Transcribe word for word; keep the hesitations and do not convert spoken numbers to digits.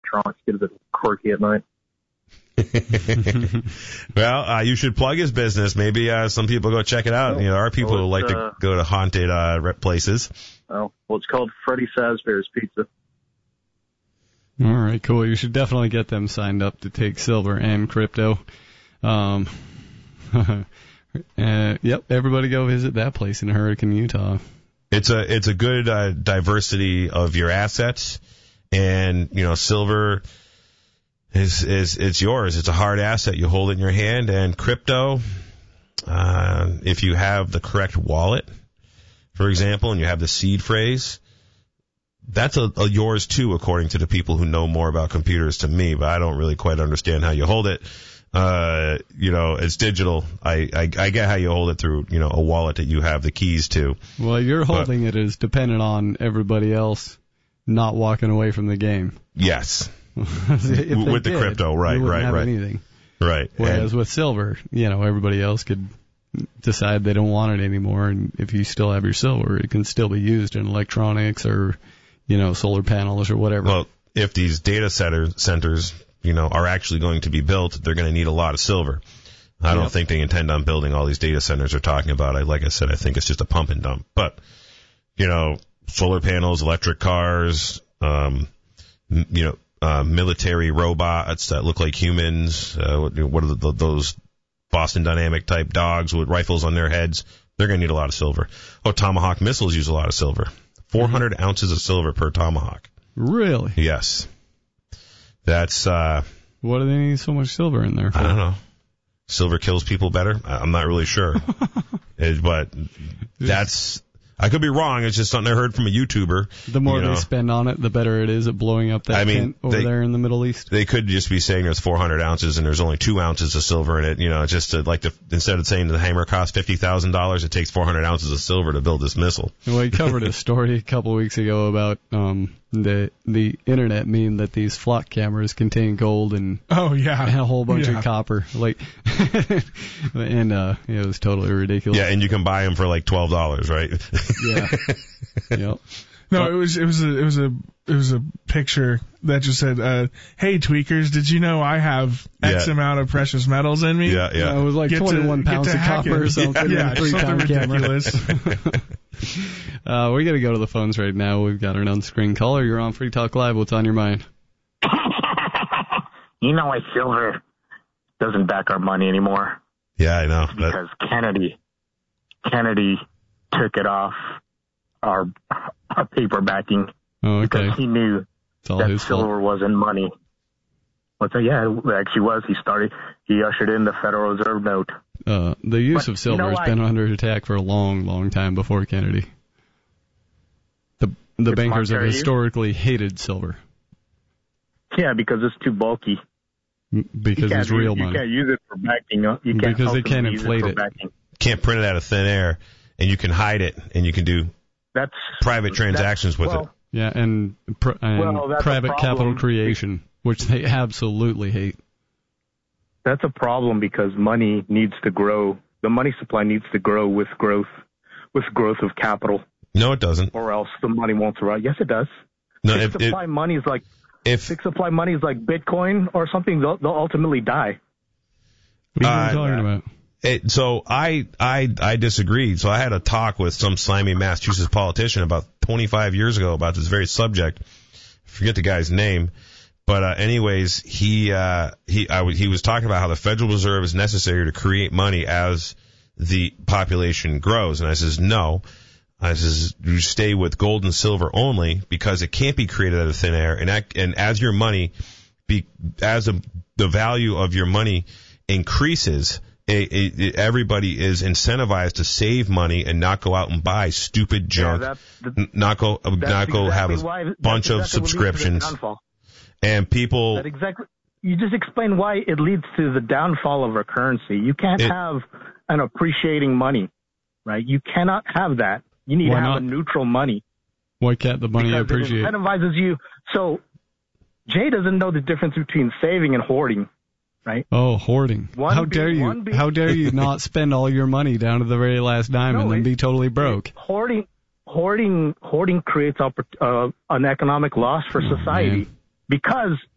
electronics get a bit quirky at night. Well, uh, you should plug his business. Maybe uh, some people go check it out. You know, there are people well, who like uh, to go to haunted uh, places. Oh, well, it's called Freddy Fazbear's Pizza. All right, cool. You should definitely get them signed up to take silver and crypto. Um, uh, yep, everybody go visit that place in Hurricane, Utah. It's a it's a good uh, diversity of your assets, and you know, silver is is it's yours. It's a hard asset. You hold it in your hand, and crypto, uh, if you have the correct wallet, for example, and you have the seed phrase, that's a, a yours too, according to the people who know more about computers to me, but I don't really quite understand how you hold it. Uh, you know, it's digital. I, I, I get how you hold it through, you know, a wallet that you have the keys to. Well, you're holding but, it is dependent on everybody else not walking away from the game. Yes. With the did, crypto, right, you wouldn't right, have right. anything. Right. Whereas and, with silver, you know, everybody else could decide they don't want it anymore, and if you still have your silver, it can still be used in electronics or, you know, solar panels or whatever. Well, if these data center, centers, you know, are actually going to be built, they're going to need a lot of silver. I don't yep. think they intend on building all these data centers they're talking about. I, like I said, I think it's just a pump and dump. But, you know, solar panels, electric cars, um, m- you know, uh, military robots that look like humans, uh, what, what are the, those Boston Dynamic type dogs with rifles on their heads? They're going to need a lot of silver. Oh, Tomahawk missiles use a lot of silver. four hundred mm-hmm. ounces of silver per Tomahawk. Really? Yes. That's, uh... what do they need so much silver in there for? I don't know. Silver kills people better? I'm not really sure. it, but that's... I could be wrong. It's just something I heard from a YouTuber. The more you know. they spend on it, the better it is at blowing up that I mean, tent over they, there in the Middle East. They could just be saying there's four hundred ounces and there's only two ounces of silver in it. You know, just to, like, to, instead of saying the hammer costs fifty thousand dollars, it takes four hundred ounces of silver to build this missile. Well, we covered a story a couple of weeks ago about um, the the internet meme that these flock cameras contain gold and oh yeah, and a whole bunch yeah. of copper. Like, and uh, it was totally ridiculous. Yeah, and you can buy them for like twelve dollars, right? Yeah. Yep. No, it was it was a it was a it was a picture that just said, uh, "Hey tweakers, did you know I have X yeah. amount of precious metals in me?" Yeah, yeah. Uh, it was like get twenty-one to, pounds of copper it. or something. Yeah, three something ridiculous. uh, we're gonna go to the phones right now. We've got an on-screen caller. You're on Free Talk Live. What's on your mind? You know why silver doesn't back our money anymore? Yeah, I know. Because Kennedy, Kennedy took it off our our paper backing oh, okay. because he knew that silver fault. wasn't money. What's that? Yeah, it actually was. He started. He ushered in the Federal Reserve note. Uh, the use but, of silver you know has been under attack for a long, long time before Kennedy. The the it's bankers have monetary historically use? hated silver. Yeah, because it's too bulky. Because it's real use, money. You can't use it for backing. You can't because they can't use inflate it. it. For backing. Can't print it out of thin air, and you can hide it, and you can do that's private transactions that's, with well, it. Yeah, and, pr- and well, private capital creation, which they absolutely hate. That's a problem because money needs to grow. The money supply needs to grow with growth, with growth of capital. No, it doesn't. Or else the money won't survive. Yes, it does. No, fixed if, supply if, money is like if fixed supply money is like Bitcoin or something. They'll, they'll ultimately die. What are you uh, talking about? It, so I, I I disagreed. So I had a talk with some slimy Massachusetts politician about twenty-five years ago about this very subject. I forget the guy's name, but uh, anyways, he uh, he I w- he was talking about how the Federal Reserve is necessary to create money as the population grows, and I says no. I says you stay with gold and silver only because it can't be created out of thin air, and that, and as your money be as a, the value of your money increases. It, it, everybody is incentivized to save money and not go out and buy stupid junk, yeah, that, that, not go not exactly go have a why, bunch exactly of subscriptions. And people, that exactly, you just explain why it leads to the downfall of our currency. You can't it, have an appreciating money, right? You cannot have that. You need why to have not? a neutral money. Why can't the money because appreciate? It incentivizes you. So Jay doesn't know the difference between saving and hoarding. Right? Oh, hoarding! One how be, dare you? Be, how dare you not spend all your money down to the very last dime no, and then it, be totally broke? Hoarding, hoarding, hoarding creates uh, an economic loss for oh, society man. because